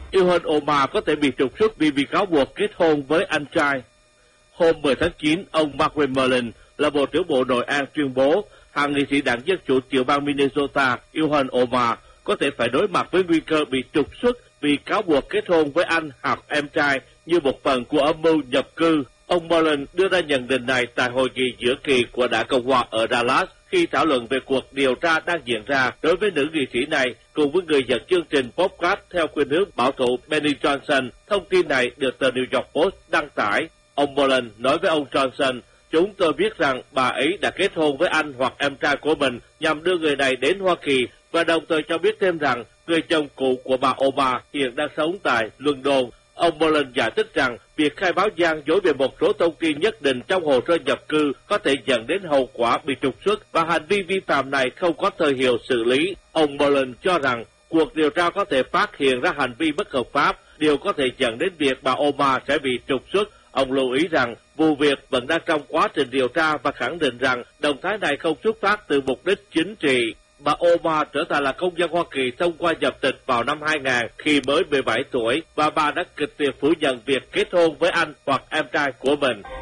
Ilhan Omar có thể bị trục xuất vì bị cáo buộc kết hôn với anh trai. Hôm 10 tháng 9, ông Mark Wayne là Bộ trưởng Bộ Nội an tuyên bố hạ nghị sĩ đảng Dân Chủ tiểu bang Minnesota Ilhan Omar có thể phải đối mặt với nguy cơ bị trục xuất vì cáo buộc kết hôn với anh hoặc em trai như một phần của âm mưu nhập cư. Ông Mullen đưa ra nhận định này tại hội nghị giữa kỳ của Đảng Cộng hòa ở Dallas khi thảo luận về cuộc điều tra đang diễn ra đối với nữ nghị sĩ này cùng với người dẫn chương trình podcast theo khuynh hướng bảo thủ Benny Johnson. Thông tin này được tờ New York Post đăng tải. Ông Mullen nói với ông Johnson, chúng tôi biết rằng bà ấy đã kết hôn với anh hoặc em trai của mình nhằm đưa người này đến Hoa Kỳ và đồng thời cho biết thêm rằng người chồng cũ của bà Obama hiện đang sống tại London. Ông Mullen giải thích rằng việc khai báo gian dối về một số thông tin nhất định trong hồ sơ nhập cư có thể dẫn đến hậu quả bị trục xuất và hành vi vi phạm này không có thời hiệu xử lý. Ông Mullen cho rằng cuộc điều tra có thể phát hiện ra hành vi bất hợp pháp, điều có thể dẫn đến việc bà Obama sẽ bị trục xuất. Ông lưu ý rằng vụ việc vẫn đang trong quá trình điều tra và khẳng định rằng động thái này không xuất phát từ mục đích chính trị. Bà Obama trở thành là công dân Hoa Kỳ thông qua nhập tịch vào năm 2000 khi mới 17 tuổi và bà đã kịch liệt phủ nhận việc kết hôn với anh hoặc em trai của mình.